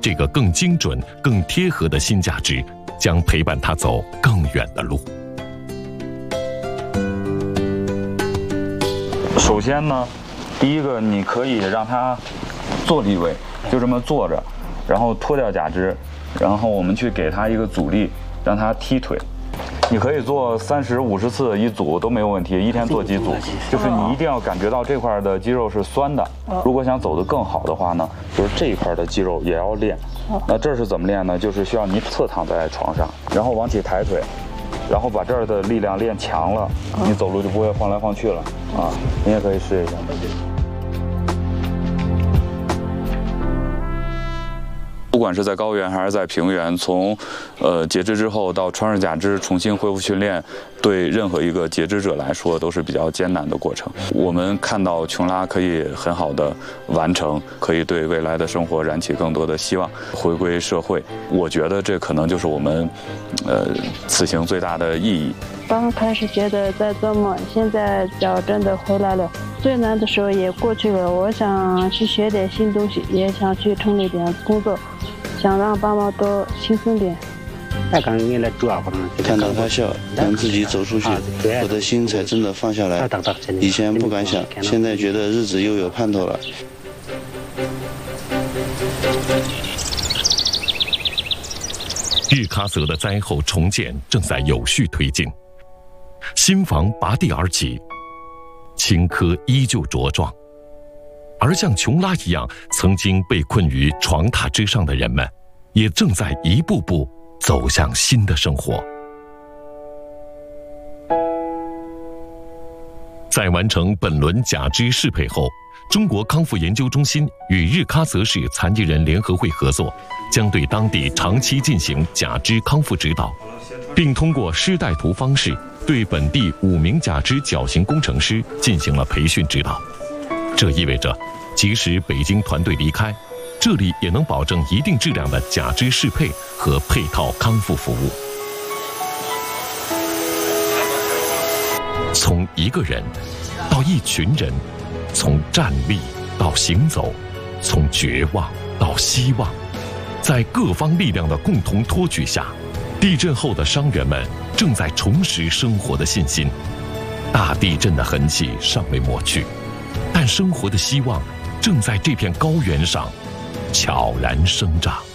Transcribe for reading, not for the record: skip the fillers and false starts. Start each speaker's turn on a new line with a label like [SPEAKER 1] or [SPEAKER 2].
[SPEAKER 1] 这个更精准、更贴合的新价值，将陪伴他走更远的路。
[SPEAKER 2] 首先呢，第一个你可以让他坐立位，就这么坐着，然后脱掉假肢，然后我们去给他一个阻力，让他踢腿。你可以做30、50次一组都没有问题，一天做几组，就是你一定要感觉到这块的肌肉是酸的。如果想走得更好的话呢，就是这一块的肌肉也要练。那这是怎么练呢？就是需要你侧躺在床上，然后往起抬腿，然后把这儿的力量练强了，你走路就不会晃来晃去了啊。你也可以试一下。不管是在高原还是在平原，从截肢之后到穿上假肢重新恢复训练，对任何一个截肢者来说都是比较艰难的过程。我们看到琼拉可以很好的完成，可以对未来的生活燃起更多的希望，回归社会。我觉得这可能就是我们此行最大的意义。
[SPEAKER 3] 刚开始觉得在做梦，现在脚真的回来了，最难的时候也过去了。我想去学点新东西，也想去城里点工作，想让爸妈多轻松点。
[SPEAKER 4] 看到他笑，让自己走出去，我的心才真的放下来。以前不敢想，现在觉得日子又有盼头了。
[SPEAKER 1] 日喀则的灾后重建正在有序推进，新房拔地而起，青稞依旧茁壮。而像琼拉一样曾经被困于床榻之上的人们，也正在一步步走向新的生活。在完成本轮假肢适配后，中国康复研究中心与日喀则市残疾人联合会合作，将对当地长期进行假肢康复指导，并通过师带徒方式对本地5名假肢矫形工程师进行了培训指导。这意味着，即使北京团队离开，这里也能保证一定质量的假肢适配和配套康复服务。从一个人到一群人，从站立到行走，从绝望到希望，在各方力量的共同托举下，地震后的伤员们正在重拾生活的信心。大地震的痕迹尚未抹去，但生活的希望正在这片高原上悄然生长。